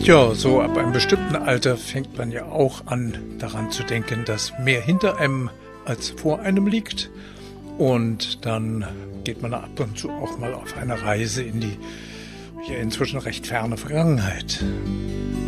Ja, so ab einem bestimmten Alter fängt man ja auch an, daran zu denken, dass mehr hinter einem als vor einem liegt. Und dann geht man ab und zu auch mal auf eine Reise in die ja inzwischen recht ferne Vergangenheit.